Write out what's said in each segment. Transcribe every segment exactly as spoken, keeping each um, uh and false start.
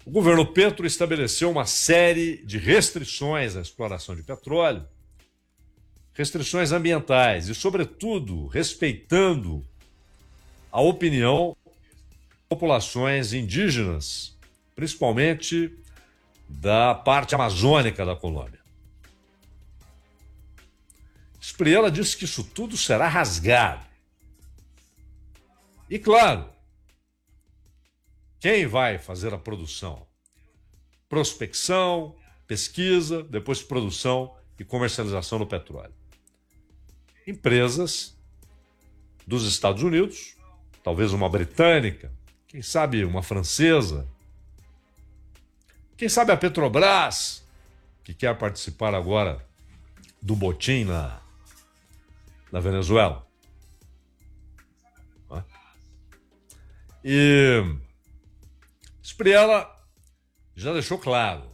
o governo Petro estabeleceu uma série de restrições à exploração de petróleo, restrições ambientais e, sobretudo, respeitando a opinião de populações indígenas, principalmente da parte amazônica da Colômbia. Espriella disse que isso tudo será rasgado. E, claro, quem vai fazer a produção? Prospecção, pesquisa, depois produção e comercialização do petróleo. Empresas dos Estados Unidos, talvez uma britânica, quem sabe uma francesa, quem sabe a Petrobras, que quer participar agora do motim na, na Venezuela. E Espriella já deixou claro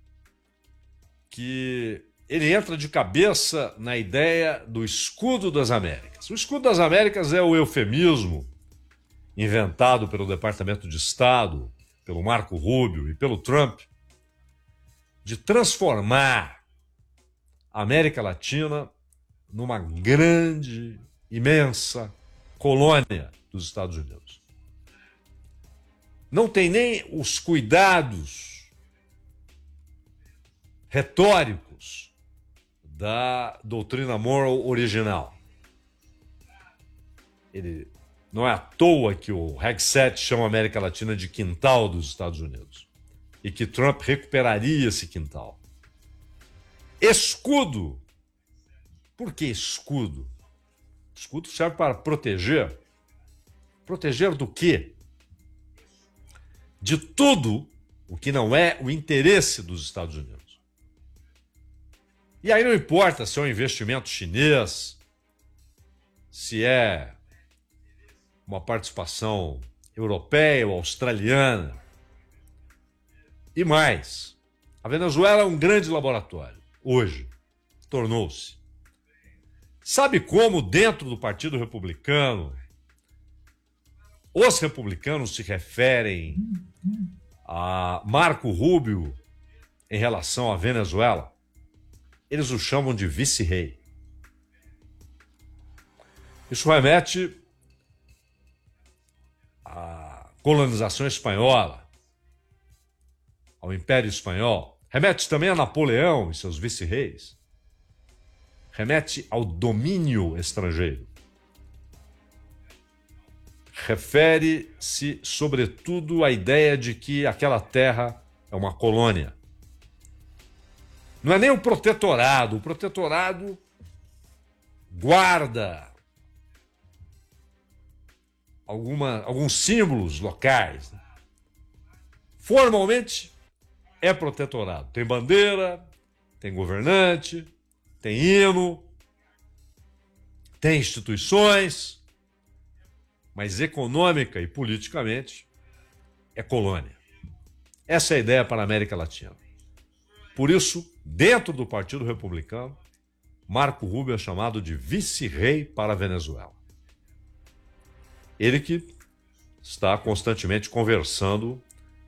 que ele entra de cabeça na ideia do escudo das Américas. O escudo das Américas é o eufemismo inventado pelo Departamento de Estado, pelo Marco Rubio e pelo Trump, de transformar a América Latina numa grande, imensa colônia dos Estados Unidos. Não tem nem os cuidados retóricos da doutrina Monroe original. Ele não é à toa que o Hegseth chama a América Latina de quintal dos Estados Unidos e que Trump recuperaria esse quintal. Escudo. Por que escudo? Escudo serve para proteger. Proteger do quê? De tudo o que não é o interesse dos Estados Unidos. E aí não importa se é um investimento chinês, se é uma participação europeia ou australiana. E mais, a Venezuela é um grande laboratório, hoje, tornou-se. Sabe como dentro do Partido Republicano os republicanos se referem a Marco Rubio em relação à Venezuela? Eles o chamam de vice-rei. Isso remete à colonização espanhola, ao Império Espanhol. Remete também a Napoleão e seus vice-reis. Remete ao domínio estrangeiro. Refere-se, sobretudo, à ideia de que aquela terra é uma colônia. Não é nem o protetorado. O protetorado guarda alguma, alguns símbolos locais. Formalmente, é protetorado. Tem bandeira, tem governante, tem hino, tem instituições, mas econômica e politicamente é colônia. Essa é a ideia para a América Latina. Por isso, dentro do Partido Republicano, Marco Rubio é chamado de vice-rei para a Venezuela. Ele que está constantemente conversando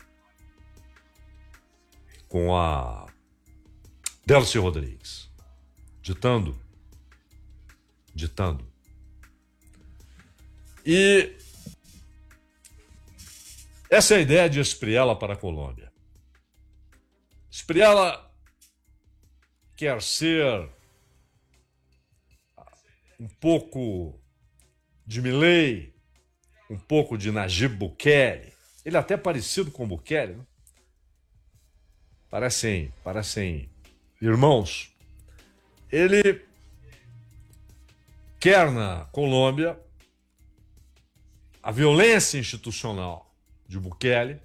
com a Delcy Rodrigues, ditando, ditando. E essa é a ideia de Espriella para a Colômbia. Espriella quer ser um pouco de Milei, um pouco de Nayib Bukele. Ele é até parecido com Bukele, né? Parecem, parecem irmãos. Ele quer na Colômbia a violência institucional de Bukele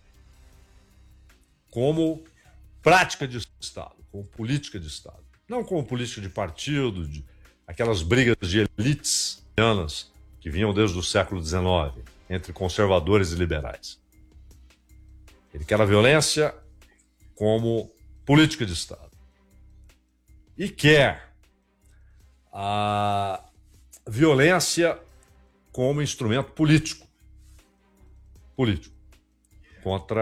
como prática de Estado, como política de Estado. Não como política de partido, de aquelas brigas de elites que vinham desde o século dezenove, entre conservadores e liberais. Ele quer a violência como política de Estado. E quer a violência como instrumento político. Político. Contra